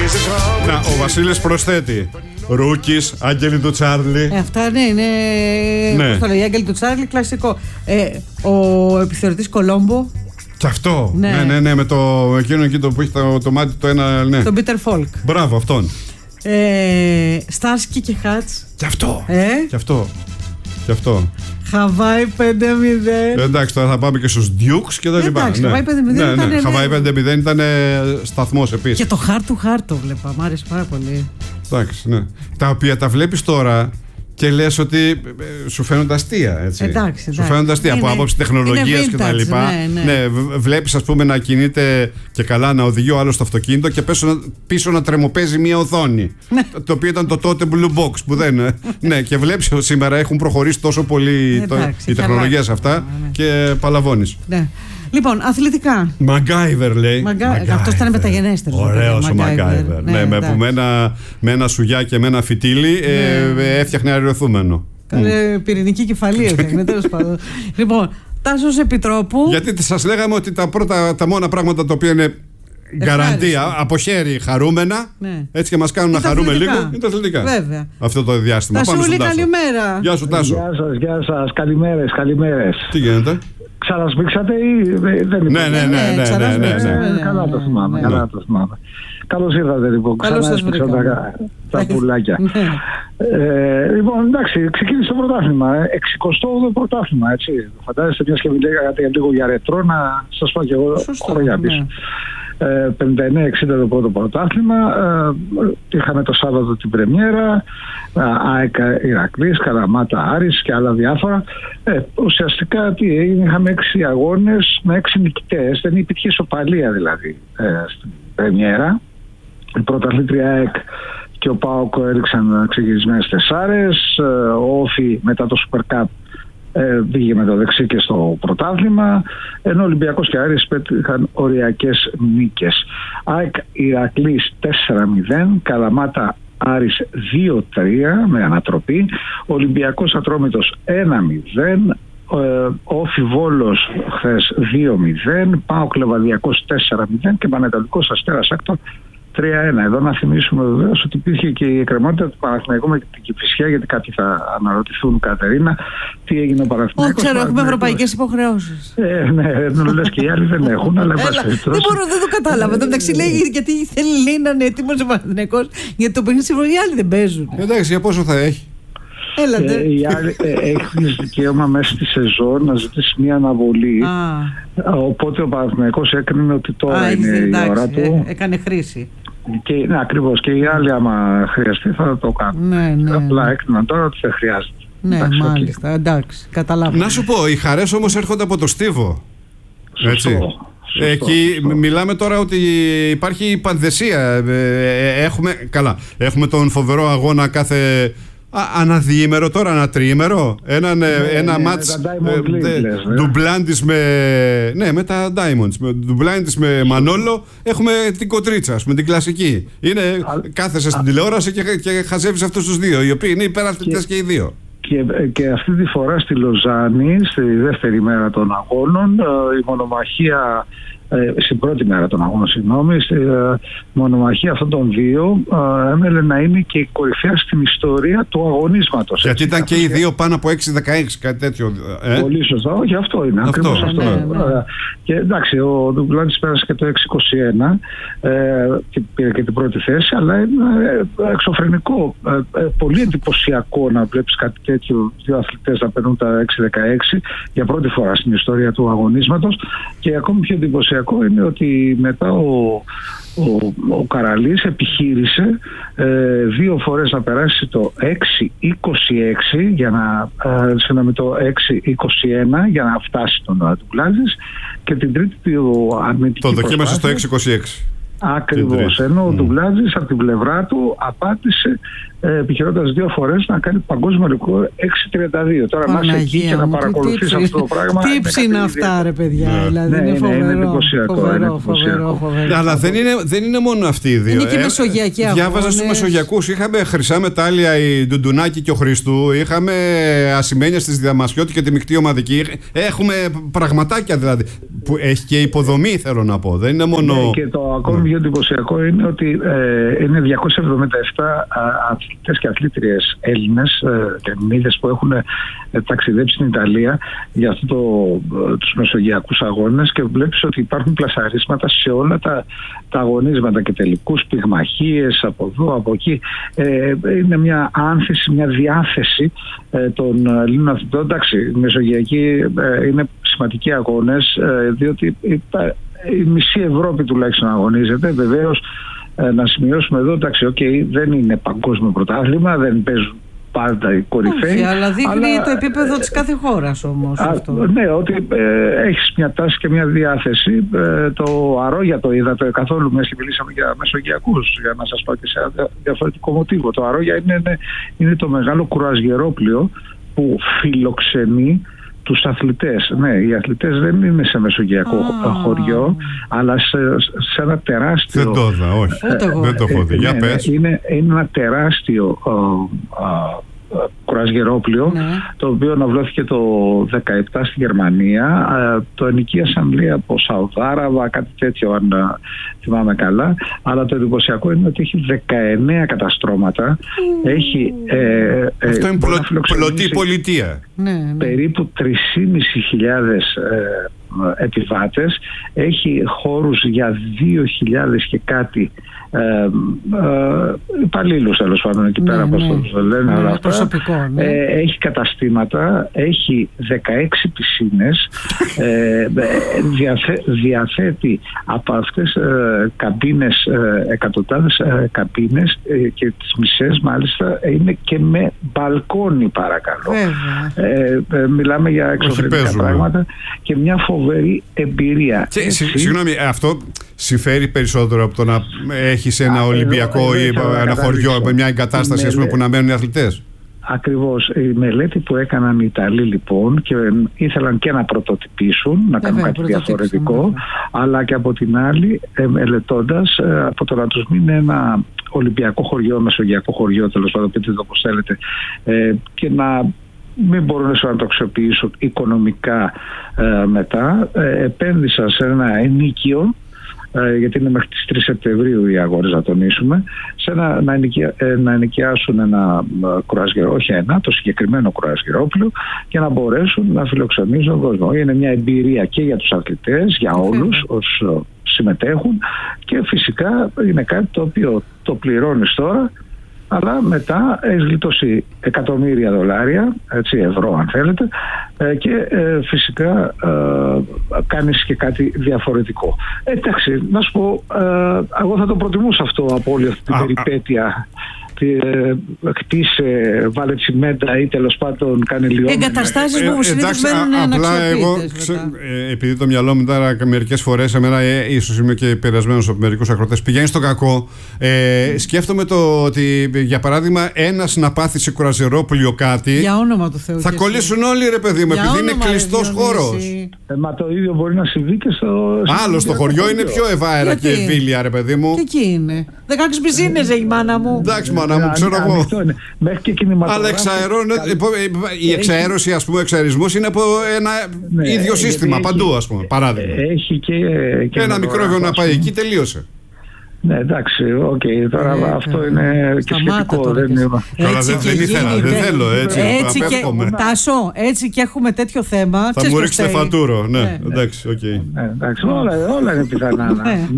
Να, ο Βασίλης προσθέτει Ρούκης, Άγγελοι του Τσάρλι. Αυτά ναι, είναι. Ναι. Πώς το λέει, Άγγελοι του Τσάρλι, κλασικό. Ο επιθεωρητής Κολόμπο. Και αυτό. Ναι. Ναι, με το εκείνο εκεί που έχει το μάτι το ένα. Ναι. Τον Πίτερ Φόλκ. Μπράβο, αυτόν. Στάρσκι και Χάτς. Και αυτό. Και αυτό. Χαβάη 5-0. Εντάξει, τώρα θα πάμε και στους Dukes και τα λοιπά. Εντάξει, Χαβάη 5-0 ήταν. Ναι. Χαβάη 5-0 ήταν σταθμός επίσης. Και το χάρτου βλέπα. Μ' άρεσε πάρα πολύ. Εντάξει, ναι. Τα οποία τα βλέπεις τώρα και λες ότι σου φαίνονται αστεία, έτσι. Εντάξει. Σου φαίνονται αστεία από άποψη τεχνολογίας και τα λοιπά. Ναι, βλέπεις, ας πούμε, να κινείται και καλά να οδηγεί ο άλλος το αυτοκίνητο και πίσω να τρεμοπαίζει μια οθόνη. Το οποίο ήταν το τότε Blue Box που δεν. Ναι, και βλέπεις σήμερα έχουν προχωρήσει τόσο πολύ οι τεχνολογίες αυτά και παλαβώνεις. Ναι. Λοιπόν, αθλητικά. Μαγκάιβερ λέει. Αυτό ήταν μεταγενέστερος. Ωραίος ο Μαγκάιβερ. Ναι, που με ένα σουγιά και με ένα φυτίλι έφτιαχνε αεριοθούμενο. Πυρηνική κεφαλή έφτιαχνε, τέλος πάντων. Λοιπόν, Τάσος Επιτρόπου. Γιατί σας λέγαμε ότι τα μόνα πράγματα τα οποία είναι γκαραντία από χέρι χαρούμενα, έτσι και μας κάνουν να χαρούμε λίγο, είναι τα αθλητικά. Βέβαια. Αυτό το διάστημα. Τασούλη, καλημέρα. Γεια σου, Τάσο. Γεια σας. Καλημέρες. Τι γίνεται? Ξανασπίξατε ή δεν είπατε? Ναι. Καλά το θυμάμαι. Καλώς ήρθατε λοιπόν. Ξανασπίξα τα πουλάκια. Λοιπόν, εντάξει, ξεκίνησε το πρωτάθλημα. 68ο πρωτάθλημα, έτσι. Φαντάζεστε, μιας και μιλάγατε λίγο για ρετρό, να σας πω και εγώ χρόνια πίσω. 59-60 το πρώτο πρωτάθλημα. Είχαμε το Σάββατο την πρεμιέρα, ΑΕΚ Ηρακλής, Καλαμάτα Άρης και άλλα διάφορα. Ουσιαστικά τι έγινε? Είχαμε 6 αγώνες με 6 νικητές. Δεν υπήρχε ισοπαλία δηλαδή στην πρεμιέρα. Η πρωταθλήτρια ΑΕΚ και ο ΠΑΟΚ έριξαν ξεκινισμένες τεσσάρες. Ο Όφι μετά το Super Cup πήγε με το δεξί και στο πρωτάθλημα, ενώ Ολυμπιακός και Άρης πέτυχαν οριακές νίκες. ΑΕΚ Ηρακλής 4-0, Καλαμάτα Άρης 2-3 με ανατροπή, Ολυμπιακός Ατρόμητος 1-0, Όφι Βόλος χθες 2-0, ΠΑΟΚ Λεβαδιακός 4-0 και Πανετολικός Αστέρας Άκτορ 3-1. Εδώ να θυμίσουμε βεβαίως ότι υπήρχε και η εκκρεμότητα του Παναθηναϊκού με την Κηφισιά, γιατί κάποιοι θα αναρωτηθούν, Κατερίνα, τι έγινε ο Παναθηναϊκός. Όχι, έχουμε ευρωπαϊκές υποχρεώσεις. Ναι, λες και οι άλλοι δεν έχουν, αλλά δεν το κατάλαβα. Εν τω μεταξύ λέει γιατί θέλει να είναι έτοιμος ο Παναθηναϊκός, γιατί το παιχνίδι οι άλλοι δεν παίζουν. Εντάξει, για πόσο θα έχει? Οι άλλοι έχουν δικαίωμα μέσα στη σεζόν να ζητήσει μια αναβολή. Οπότε ο Παναθηναϊκός έκρινε ότι τώρα είναι η ώρα του. Έκανε χρήση. Ακριβώς, και οι άλλοι άμα χρειαστεί θα το κάνουν. Απλά έκριναν τώρα ότι δεν χρειάζεται. Ναι, μάλιστα, εντάξει, καταλάβω. Να σου πω, οι χαρές όμως έρχονται από το Στίβο. Έτσι. Εκεί μιλάμε τώρα ότι υπάρχει πανδεσία. Έχουμε τον φοβερό αγώνα κάθε αναδιήμερο, τώρα ανατριήμερο. Ένα μάτς ντουμπλάντης με τα Diamonds. Ντουμπλάντης με Μανόλο. Έχουμε την κοτρίτσα, με την κλασική. Κάθεσαι στην τηλεόραση και χαζεύεις αυτούς τους δύο, οι οποίοι είναι υπεραθλητές και οι δύο. Και αυτή τη φορά στη Λοζάνη, στη δεύτερη μέρα των αγώνων, η μονομαχία, στην πρώτη μέρα των αγώνων, η μονομαχία αυτών των δύο έμελε να είναι και η κορυφαία στην ιστορία του αγωνίσματος. Γιατί ήταν και οι δύο πάνω από 6-16, κάτι τέτοιο. Πολύ σωστά, όχι, αυτό είναι. Ακριβώς αυτό. Και εντάξει, ο Ντουμπλάντης πέρασε και το 6-21 και πήρε και την πρώτη θέση, αλλά είναι εξωφρενικό. Πολύ εντυπωσιακό να βλέπεις κάτι τέτοιο, δύο αθλητές να περνούν τα 6-16 για πρώτη φορά στην ιστορία του αγωνίσματος. Και ακόμη πιο εντυπωσιακό είναι ότι μετά ο Καραλής επιχείρησε 2 φορές να περάσει το 6-26 για να το 6-21 για να φτάσει τον Ντουμπλάντης, και την τρίτη αρνητική το δοκίμασε στο 6-26. Ακριβώς, ενώ ο Ντουμπλάντης από την πλευρά του απάντησε επιχειρώντας 2 φορές να κάνει παγκόσμιο ρεκόρ 6.32. Τώρα να είσαι εκεί και να παρακολουθείς αυτό το πράγμα. Τι ύψη είναι αυτά, ρε παιδιά? Δηλαδή είναι εντυπωσιακό. Αλλά δεν είναι μόνο αυτοί οι δύο. Είναι και μεσογειακοί αγώνες. Διάβαζα στους μεσογειακούς. Είχαμε χρυσά μετάλλια η Ντουντουνάκη και ο Χριστού. Είχαμε ασημένια στις Διαμασιώτη και τη μεικτή ομαδική. Έχουμε πραγματάκια δηλαδή. Που έχει και υποδομή, θέλω να πω. Δεν είναι μόνο. Και το ακόμη πιο εντυπωσιακό είναι ότι είναι 277 αθλητές και αθλήτριες Έλληνες και Ελληνίδες που έχουν ταξιδέψει στην Ιταλία για τους μεσογειακούς αγώνες, και βλέπεις ότι υπάρχουν πλασαρίσματα σε όλα τα αγωνίσματα και τελικούς, πυγμαχίες από εδώ, από εκεί. Είναι μια άνθηση, μια διάθεση των Ελλήνων αθλητών. Εντάξει, οι μεσογειακοί είναι σημαντικοί αγώνες, διότι η μισή Ευρώπη τουλάχιστον αγωνίζεται. Βεβαίως, να σημειώσουμε εδώ, εντάξει, δεν είναι παγκόσμιο πρωτάθλημα, δεν παίζουν πάντα οι κορυφαίοι. Όχι, αλλά δείχνει το επίπεδο της κάθε χώρας όμως αυτό. Ναι, ότι έχεις μια τάση και μια διάθεση. Το Αρόγια το είδατε καθόλου, μέσα και μιλήσαμε για μεσογειακούς, για να σας πω και σε ένα διαφορετικό μοτίβο. Το Αρόγια είναι το μεγάλο κρουαζιερόπλοιο που φιλοξενεί τους αθλητές. Ναι, οι αθλητές δεν είναι σε μεσογειακό χωριό, αλλά σε ένα τεράστιο... Δεν το είδα, όχι. Δεν το έχω δει. Για πες. Είναι ένα τεράστιο κρουαζιερόπλιο, το οποίο αναβλώθηκε το 2017 στη Γερμανία. Το ενοικίασαν λέει από Σαουδάραβα, κάτι τέτοιο αν θυμάμαι καλά, αλλά το εντυπωσιακό είναι ότι έχει 19 καταστρώματα. Έχει αυτό είναι πλωτή πολιτεία. Περίπου 3.500 επιβάτες, έχει χώρους για 2.000 και κάτι υπαλλήλους, τέλος πάντων, εκεί πέρα, όπως το λένε, αλλά προσωπικό, έχει καταστήματα, έχει 16 πισίνες, διαθέτει από αυτές καμπίνες, εκατοντάδες καμπίνες, και τις μισές μάλιστα είναι και με μπαλκόνι, παρακαλώ. Μιλάμε για εξωφρενικά πράγματα και μια φοβερή εμπειρία. Συγγνώμη, αυτό συμφέρει περισσότερο από το να έχεις ένα Ολυμπιακό ή ένα χωριό με μια εγκατάσταση, ας πούμε, που να μένουν οι αθλητές? Ακριβώς. Η μελέτη που έκαναν οι Ιταλοί, λοιπόν, και ήθελαν και να πρωτοτυπήσουν, να κάνουν κάτι διαφορετικό, αλλά και από την άλλη, μελετώντας από το να τους μείνει ένα Ολυμπιακό χωριό, μεσογειακό χωριό, τέλος πάντων, πείτε το όπως θέλετε, και να μην μπορούν να το αξιοποιήσουν οικονομικά μετά, επένδυσαν σε ένα ενίκιο, γιατί είναι μέχρι τις 3 Σεπτεμβρίου οι αγώνες, να τονίσουμε, να ενοικιάσουν ένα κρουαζιερό, όχι το συγκεκριμένο κρουαζιερόπλιο, και να μπορέσουν να φιλοξενήσουν τον κόσμο. Είναι μια εμπειρία και για τους αθλητές, για όλους όσους συμμετέχουν, και φυσικά είναι κάτι το οποίο το πληρώνεις τώρα, αλλά μετά έχεις γλιτώσει εκατομμύρια δολάρια, ευρώ αν θέλετε, και φυσικά κάνεις και κάτι διαφορετικό. Εντάξει, να σου πω, εγώ θα το προτιμούσα αυτό από όλη αυτή την περιπέτεια. Χτίσε, βάλε τσιμέντα ή τέλος πάντων κάνει λιώμα. Εγκαταστάσεις που συνήθως μένουν αναξιοποιητές. Επειδή το μυαλό μου τώρα μερικές φορές, εμένα ίσως είμαι και επηρεασμένος από μερικούς ακροτές, πηγαίνει στο κακό. Σκέφτομαι το ότι, για παράδειγμα, ένας να πάθει σε κρουαζιερόπλιο κάτι, για όνομα του Θεού, θα κολλήσουν όλοι, ρε παιδί μου, επειδή είναι κλειστός χώρος. Μα το ίδιο μπορεί να συμβεί και στο... Άλλο στο χωριό είναι πιο ευάερα και ευήλια, ρε παιδί μου. Και εκεί είναι. 16 πισίνες έχει, μάνα μου. Εντάξει, μάνα μου, ξέρω εγώ. Αλλά η εξαέρωση, ας πούμε, ο εξαερισμός είναι από ένα ίδιο σύστημα παντού, ας πούμε. Παράδειγμα. Έχει και ένα μικρόβιο να πάει εκεί, τελείωσε. Ναι, εντάξει, τώρα αυτό είναι και σχετικό. Δεν ήθελα, δεν θέλω, έτσι. Τάσο, έτσι και έχουμε τέτοιο θέμα. Θα μου ρίξετε φατούρο, ναι, εντάξει, οκ. Όλα είναι πιθανά.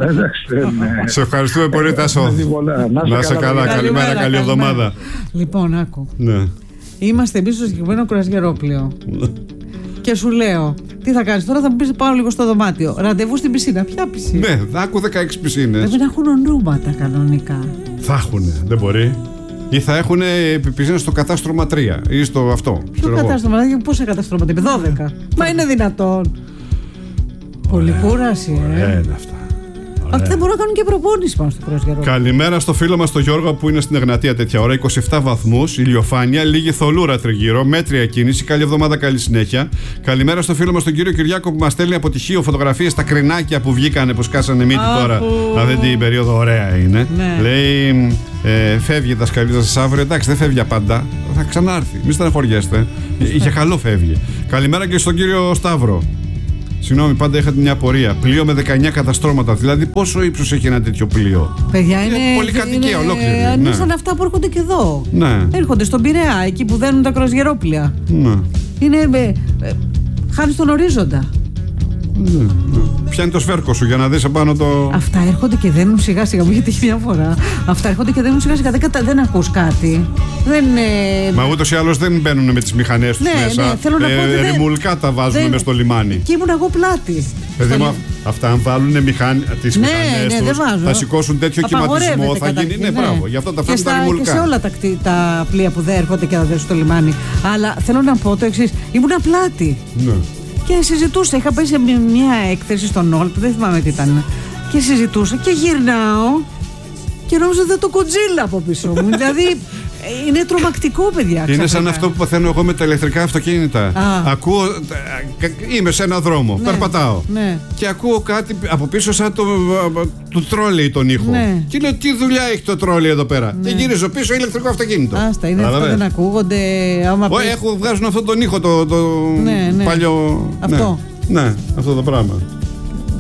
Σε ευχαριστούμε πολύ, Τάσο. Να είσαι καλά, καλημέρα, καλή εβδομάδα. Λοιπόν, άκου. Είμαστε εμείς στο συγκεκριμένο κρουαζιερόπλιο. Και σου λέω, τι θα κάνεις τώρα, θα μου πεις πάω λίγο στο δωμάτιο. Ραντεβού στην πισίνα. Ποια πισίνα? Ναι, θα έχω 16 πισίνες. Πρέπει να έχουν ονόματα κανονικά. Θα έχουν, δεν μπορεί. Ή θα έχουν πισίνα στο κατάστρωμα 3 ή στο αυτό. Ποιο κατάστρωμα, πόσα καταστρώματα, 12. Μα είναι δυνατόν? Πολύ κούραση, είναι αυτά. Αυτοί δεν μπορούν να κάνουν και προπόνηση πάνω στο κρουαζιερό. Καλημέρα στο φίλο μας τον Γιώργο που είναι στην Εγνατία τέτοια ώρα. 27 βαθμούς, ηλιοφάνεια, λίγη θολούρα τριγύρω, μέτρια κίνηση. Καλή εβδομάδα, καλή συνέχεια. Καλημέρα στο φίλο μας τον κύριο Κυριάκο που μας στέλνει από τυχείο φωτογραφίες στα κρινάκια που βγήκανε, που σκάσανε μύτη τώρα. Αυτή την περίοδο ωραία είναι. Ναι. Λέει, φεύγει η δασκαλίδα σας αύριο. Εντάξει, δεν φεύγει πάντα. Θα ξανάρθει. Μην στεναχωριέστε. Για καλό φεύγει. Καλημέρα και στον κύριο Σταύρο. Συγγνώμη, πάντα είχατε μια απορία. Πλοίο με 19 καταστρώματα. Δηλαδή, πόσο ύψος έχει ένα τέτοιο πλοίο? Παιδιά, είναι πολυκατοικία ολόκληρη. Είναι σαν αυτά που έρχονται και εδώ. Ναι. Έρχονται στον Πειραιά, εκεί που δένουν τα κρουαζιερόπλοια. Ναι. Είναι. Χάνει τον ορίζοντα. Ναι. Πιάνει το σφέρκο σου για να δεις απάνω το. Αυτά έρχονται και δένουν σιγά σιγά. Μου γιατί μια φορά. Αυτά έρχονται και δένουν σιγά σιγά. Δεν ακούς κάτι. Μα ούτως ή άλλως δεν μπαίνουν με τις μηχανές τους μέσα. Ναι, θέλω να πω ότι ρημουλκά τα βάζουν μες στο λιμάνι. Και ήμουν εγώ πλάτη. Παιδί μου, αυτά αν βάλουν τις μηχανές τους, θα σηκώσουν τέτοιο κυματισμό. Θα γίνει. Ναι, μπράβο. Γι' αυτό τα φέρνουν τα ρημουλκά. Και σε όλα τα πλοία που δεν έρχονται και θα δέσουν στο λιμάνι. Αλλά θέλω να πω το εξής. Ήμουν πλάτη. Ναι. Και συζητούσα, είχα πάει σε μια έκθεση στον Όλπ, δεν θυμάμαι τι ήταν. Και συζητούσα και γυρνάω και νόμιζα ότι το κοντζίλα από πίσω μου. Δηλαδή είναι τρομακτικό, παιδιά. Είναι σαν αυτό που παθαίνω εγώ με τα ηλεκτρικά αυτοκίνητα. Ακούω, είμαι σε ένα δρόμο, περπατάω. Ναι. Και ακούω κάτι από πίσω σαν του τρόλεϊ τον ήχο. Ναι. Και λέω, τι δουλειά έχει το τρόλεϊ εδώ πέρα. Και γυρίζω πίσω, ηλεκτρικό αυτοκίνητο. Άστα, είναι αυτά, δεν ακούγονται. Βγάζουν αυτόν τον ήχο, το παλιό. Αυτό. Ναι, αυτό το πράγμα.